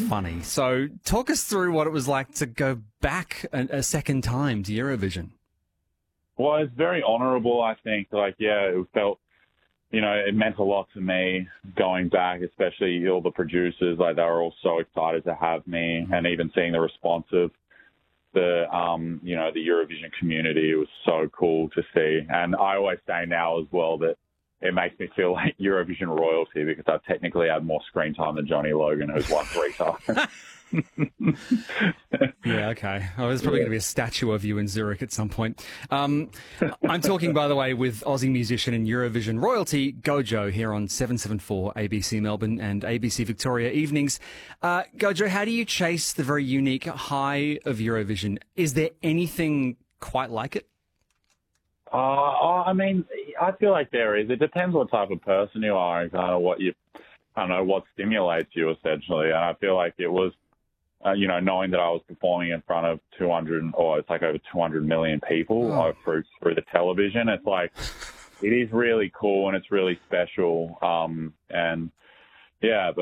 funny. So talk us through what it was like to go back a second time to Eurovision. Well, it's very honourable, I think. It felt, it meant a lot to me going back, especially all the producers. They were all so excited to have me, and even seeing the response of the Eurovision community. It was so cool to see. And I always say now as well that it makes me feel like Eurovision royalty because I've technically had more screen time than Johnny Logan, who's won 3 times. Yeah, okay. Oh, there's probably going to be a statue of you in Zurich at some point. I'm talking, by the way, with Aussie musician and Eurovision royalty, Gojo, here on 774 ABC Melbourne and ABC Victoria evenings. Gojo, how do you chase the very unique high of Eurovision? Is there anything quite like it? I feel like there is. It depends what type of person you are and kind of what stimulates you, essentially. And I feel like it was, knowing that I was performing in front of it's like over 200 million people through the television. It's like, it is really cool and it's really special. But